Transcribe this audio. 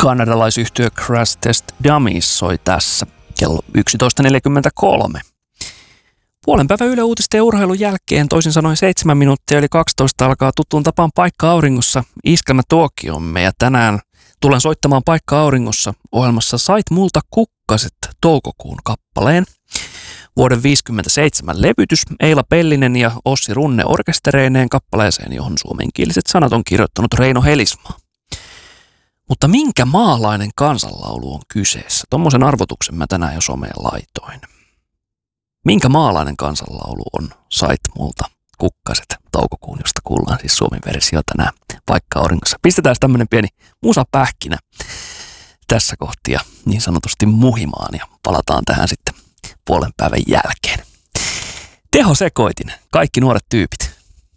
Kanadalaisyhtiö Crash Test Dummies soi tässä kello 11.43. Puolen päivän Yle Uutisten ja urheilun jälkeen, toisin sanoen 7 minuuttia yli 12 alkaa tuttuun tapaan Paikka auringossa iskelmä tuokiomme, ja tänään tulen soittamaan Paikka auringossa ohjelmassa Sait multa kukkaset toukokuun kappaleen. Vuoden 1957 levytys Eila Pellinen ja Ossi Runne orkestereineen kappaleeseen, johon suomenkieliset sanat on kirjoittanut Reino Helismaa. Mutta minkä maalainen kansanlaulu on kyseessä? Tommosen arvotuksen mä tänään jo someen laitoin. Minkä maalainen kansanlaulu on Sait multa kukkaset toukokuun, josta kuullaan siis suomen versio tänään Paikka auringossa. Pistetään tämmönen pieni musapähkinä tässä kohtia niin sanotusti muhimaan ja palataan tähän sitten puolen päivän jälkeen. Teho Sekoitin, kaikki nuoret tyypit.